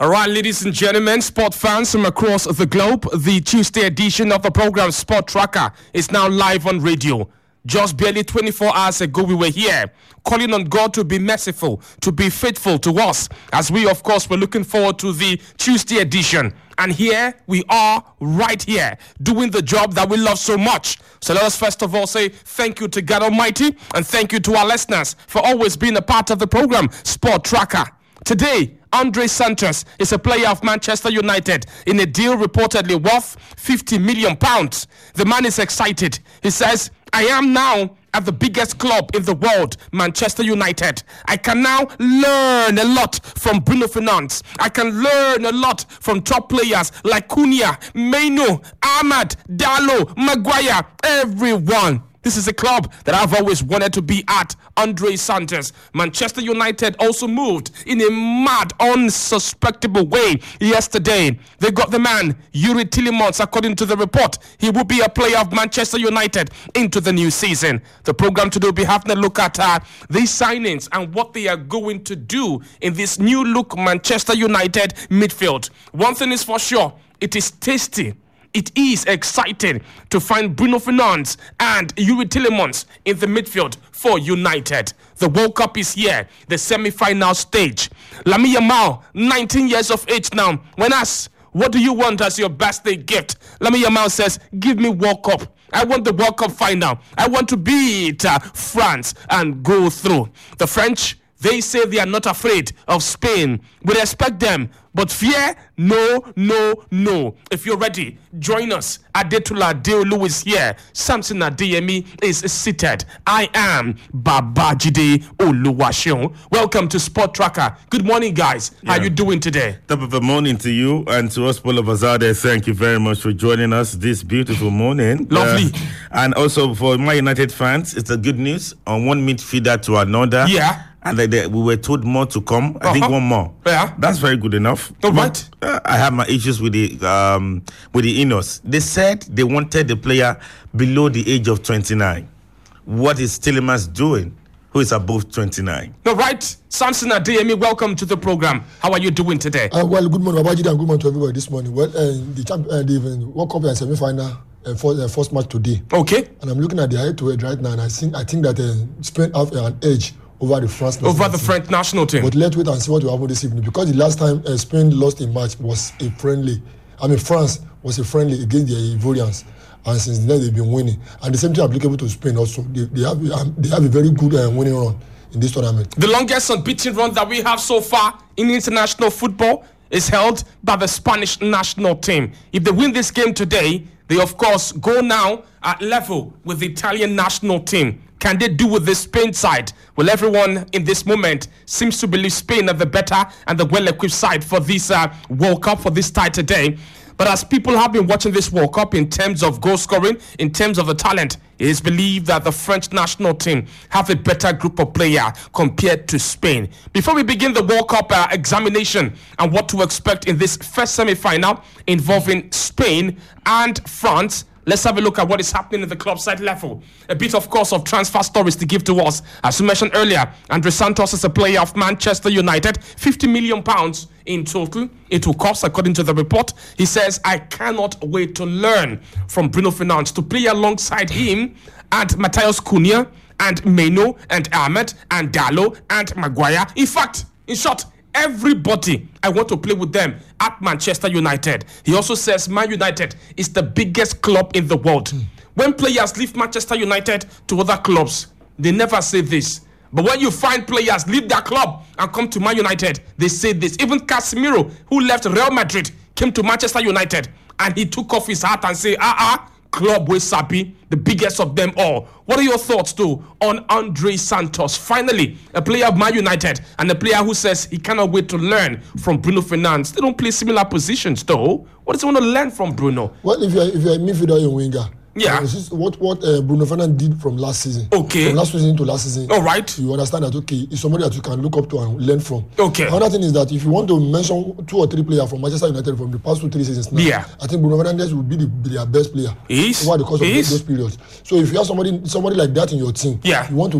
All right, ladies and gentlemen, sport fans from across the globe, the Tuesday edition of the program Sport Tracker is now live on radio. Just barely 24 hours ago, we were here calling on God to be merciful, to be faithful to us, as we, of course, were looking forward to the Tuesday edition. And here we are, right here, doing the job that we love so much. So let us first of all say thank you to God Almighty, and thank you to our listeners for always being a part of the program Sport Tracker. Today, Andre Santos is a player of Manchester United in a deal reportedly worth £50 million. The man is excited. He says, I am now at the biggest club in the world, Manchester United. I can now learn a lot from Bruno Fernandes. I can learn a lot from top players like Cunha, Maino, Ahmad, Dalot, Maguire, everyone. This is a club that I've always wanted to be at, Andre Santos. Manchester United also moved in a mad, unsuspectable way yesterday. They got the man, Youri Tielemans, according to the report. He will be a player of Manchester United into the new season. The program today will be having a look at these signings and what they are going to do in this new look Manchester United midfield. One thing is for sure, it is tasty. It is exciting to find Bruno Fernandes and Youri Tielemans in the midfield for United. The World Cup is here, the semi-final stage. Lamine Yamal, 19 years of age now. When asked, what do you want as your birthday gift? Lamine Yamal says, give me World Cup. I want the World Cup final. I want to beat France and go through. The French, they say they are not afraid of Spain. We respect them. But fear, no. If you're ready, join us. Adetola Adeolu is here. Samson Adeyemi is seated. I am Babajide Oluwaseun. Welcome to Sport Tracker. Good morning, guys. How you doing today? Top of the morning to you and to us, Paul Bazade. Thank you very much for joining us this beautiful morning. Lovely. And also for my United fans, it's a good news on one midfielder to another. Yeah. And we were told more to come. I think one more. Yeah. That's very good enough. All right. I have my issues with the Ineos. They said they wanted the player below the age of 29. What is Tielemans doing, who is above 29? All right. Samson Adeyemi, welcome to the program. How are you doing today? Well, good morning, Babajide, and good morning to everybody this morning. Well, the World Cup and semi-final first match today. Okay. And I'm looking at the head-to-head right now, and I think that Spain have an edge over the French national team. But let's wait and see what will happen this evening, because the last time Spain lost a match was a friendly. France was a friendly against the Ivorians, and since then they've been winning. And the same thing applicable to Spain also. They have a very good winning run in this tournament. The longest unbeaten run that we have so far in international football is held by the Spanish national team. If they win this game today, they of course go now at level with the Italian national team. Can they do with the Spain side? Well, everyone in this moment seems to believe Spain are the better and the well-equipped side for this World Cup, for this tie today. But as people have been watching this World Cup in terms of goal scoring, in terms of the talent, it is believed that the French national team have a better group of players compared to Spain. Before we begin the World Cup examination and what to expect in this first semi-final involving Spain and France, let's have a look at what is happening at the club side level. A bit, of course, of transfer stories to give to us. As we mentioned earlier, Andre Santos is a player of Manchester United. £50 million in total. It will cost, according to the report. He says, I cannot wait to learn from Bruno Fernandes, to play alongside him and Matheus Cunha and Maino and Ahmed and Dalot and Maguire. In fact, in short, everybody, I want to play with them at Manchester United. He also says Man United is the biggest club in the world. When players leave Manchester United to other clubs, they never say this. But when you find players leave their club and come to Man United, they say this. Even Casemiro, who left Real Madrid, came to Manchester United and he took off his hat and said, club with Sapi, the biggest of them all. What are your thoughts, too, on Andre Santos? Finally, a player of Man United and a player who says he cannot wait to learn from Bruno Fernandes. They don't play similar positions, though. What does he want to learn from Bruno? Well, if you're a midfielder, you're a winger. Yeah. This is what Bruno Fernandes did from last season. Okay. From last season to last season. All right. You understand that, okay, it's somebody that you can look up to and learn from. Okay. Another thing is that if you want to mention 2 or 3 players from Manchester United from the past 2-3 seasons now, yeah, I think Bruno Fernandes will be their best player over the course of those periods. So if you have somebody like that in your team, yeah, you want to